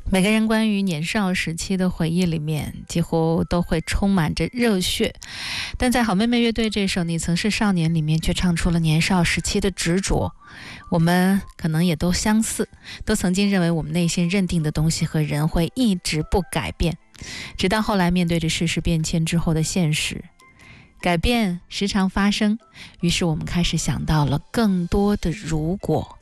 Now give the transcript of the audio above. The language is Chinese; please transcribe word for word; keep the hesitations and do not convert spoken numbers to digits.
每个人关于年少时期的回忆里面，几乎都会充满着热血，但在好妹妹乐队这首《你曾是少年》里面，却唱出了年少时期的执着。我们可能也都相似，都曾经认为我们内心认定的东西和人会一直不改变，直到后来面对着世事变迁之后的现实，改变时常发生，于是我们开始想到了更多的如果。